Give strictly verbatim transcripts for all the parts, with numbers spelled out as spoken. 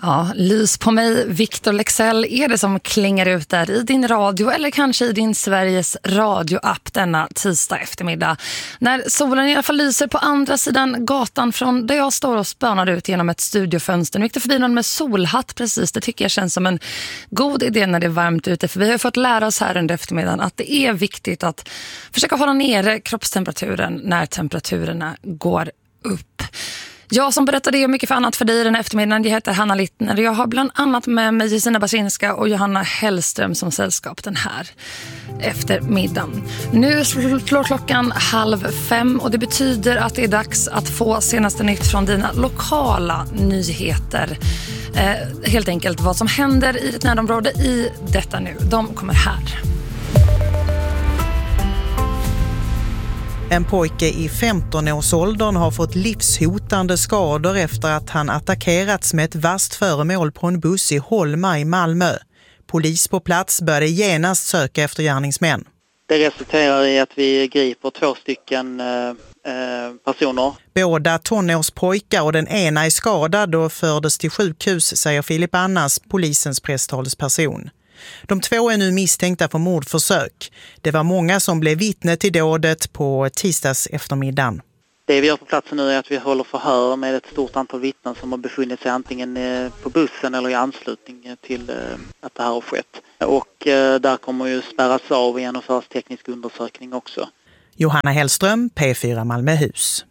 Ja, lys på mig, Victor Lexell är det som klingar ut där i din radio eller kanske i din Sveriges radioapp denna tisdag eftermiddag. När solen i alla fall lyser på andra sidan gatan från där jag står och spönar ut genom ett studiofönster. Nu gick det förbi någon med solhatt precis. Det tycker jag känns som en god idé när det är varmt ute. För vi har fått lära oss här under eftermiddagen att det är viktigt att försöka hålla nere kroppstemperaturen när temperaturerna går upp. Jag som berättar det och mycket för annat för dig den eftermiddagen, jag heter Hanna Littner. Jag har bland annat med mig Jesina Basinska och Johanna Hellström som sällskap den här eftermiddagen. Nu slår klockan halv fem och det betyder att det är dags att få senaste nytt från dina lokala nyheter. Eh, helt enkelt vad som händer i ditt närområde i detta nu. De kommer här. En pojke i femton-årsåldern har fått livshotande skador efter att han attackerats med ett vasst föremål på en buss i Holma i Malmö. Polis på plats började genast söka efter gärningsmän. Det resulterar i att vi griper två stycken eh, personer. Båda tonårspojkar och den ena är skadad och fördes till sjukhus, säger Filip Annas, polisens presstalesperson. De två är nu misstänkta för mordförsök. Det var många som blev vittne till dådet på tisdags eftermiddagen. Det vi gör på platsen nu är att vi håller förhör med ett stort antal vittnen som har befunnit sig antingen på bussen eller i anslutning till att det här har skett. Och där kommer ju spärras av och genomföras teknisk undersökning också. Johanna Hellström, P fyra Malmöhus.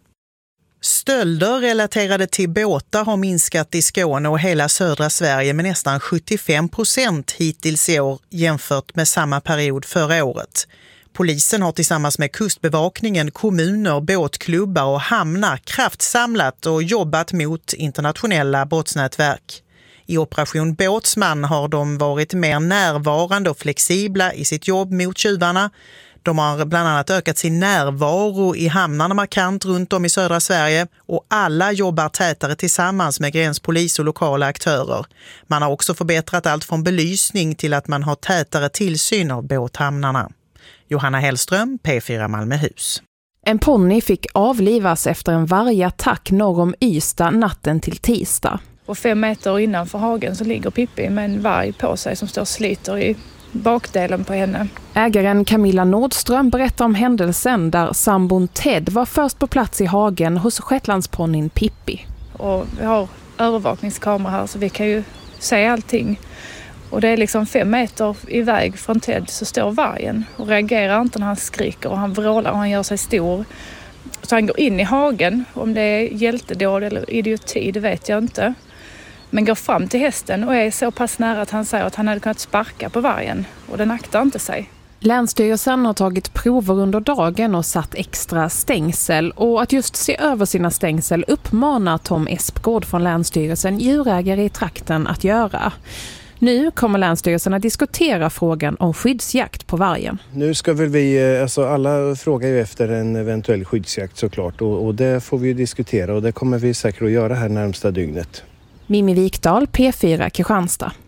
Stölder relaterade till båtar har minskat i Skåne och hela södra Sverige med nästan sjuttiofem procent hittills i år jämfört med samma period förra året. Polisen har tillsammans med kustbevakningen, kommuner, båtklubbar och hamnar kraftsamlat och jobbat mot internationella brottsnätverk. I Operation Båtsman har de varit mer närvarande och flexibla i sitt jobb mot tjuvarna. De har bland annat ökat sin närvaro i hamnarna markant runt om i södra Sverige och alla jobbar tätare tillsammans med gränspolis och lokala aktörer. Man har också förbättrat allt från belysning till att man har tätare tillsyn av båthamnarna. Johanna Hellström, P fyra Malmöhus. En ponny fick avlivas efter en vargattack norr om Ystad natten till tisdag. Och fem meter innanför hagen så ligger Pippi med en varg på sig som står och sliter i bakdelen på henne. Ägaren Camilla Nordström berättar om händelsen där sambon Ted var först på plats i hagen hos shetlandsponnin Pippi. Och vi har övervakningskamera här så vi kan ju se allting. Och det är liksom fem meter iväg från Ted så står vargen och reagerar inte när han skriker och han vrålar och han gör sig stor. Så han går in i hagen, om det är hjältedåd eller idioti, det vet jag inte. Men går fram till hästen och är så pass nära att han säger att han hade kunnat sparka på vargen och den aktar inte sig. Länsstyrelsen har tagit prover under dagen och satt extra stängsel och att just se över sina stängsel uppmanar Tom Espgård från Länsstyrelsen djurägare i trakten att göra. Nu kommer Länsstyrelsen att diskutera frågan om skyddsjakt på vargen. Nu ska väl vi, alltså alla frågar ju efter en eventuell skyddsjakt såklart och, och det får vi ju diskutera och det kommer vi säkert att göra här närmsta dygnet. Mimmi Wikdahl, P fyra Kristianstad.